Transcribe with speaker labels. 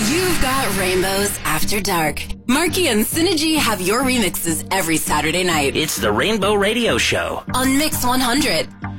Speaker 1: You've got Rainbows After Dark. Marky and Synergy have your remixes every Saturday night
Speaker 2: It's the Rainbow Radio Show
Speaker 1: on Mix 100.